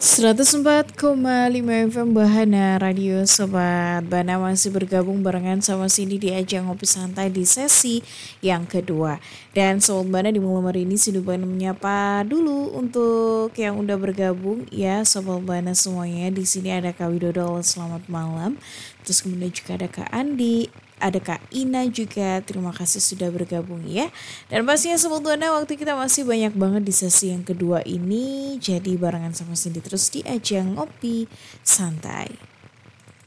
104,5 FM Bahana Radio Sobat Bana masih bergabung barengan sama Cindy di ajang ngopi santai di sesi yang kedua. Dan Sobat Bana di malam hari ini Cindy Bana menyapa dulu untuk yang udah bergabung ya Sobat Bana semuanya. Di sini ada Kak Widodo, selamat malam. Terus kemudian juga ada Kak Andi, ada Kak Ina juga, terima kasih sudah bergabung ya. Dan pastinya sebetulnya waktu kita masih banyak banget di sesi yang kedua ini. Jadi barengan sama Cindy terus di ajang ngopi santai.